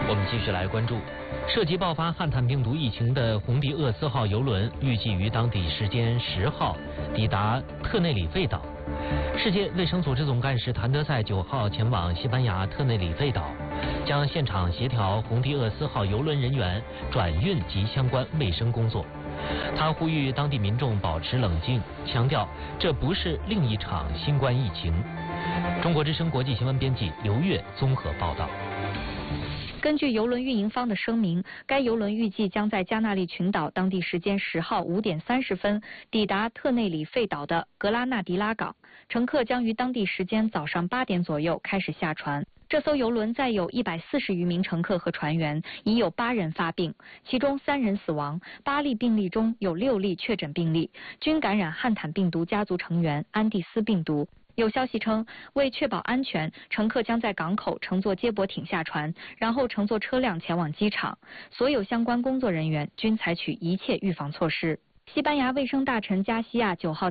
我们继续来关注，涉及爆发汉坦病毒疫情的红地厄斯号邮轮预计于当地时间10号抵达特内里费岛。世界卫生组织总干事谭德赛9号前往西班牙特内里费岛，将现场协调红地厄斯号邮轮人员转运及相关卫生工作。他呼吁当地民众保持冷静，强调这不是另一场新冠疫情。中国之声国际新闻编辑刘越综合报道。 根据邮轮运营方的声明，该邮轮预计将在加那利群岛当地时间10号5点30分抵达特内里费岛的格拉纳迪拉港，乘客将于当地时间早上8点左右开始下船。这艘邮轮载有140余名乘客和船员，已有8人发病，其中3人死亡，8例病例中有6例确诊病例，均感染汉坦病毒家族成员安第斯病毒。有消息称，为确保安全，乘客将在港口乘坐接驳艇下船，然后乘坐车辆前往机场。所有相关工作人员均采取一切预防措施。西班牙卫生大臣加西亚9号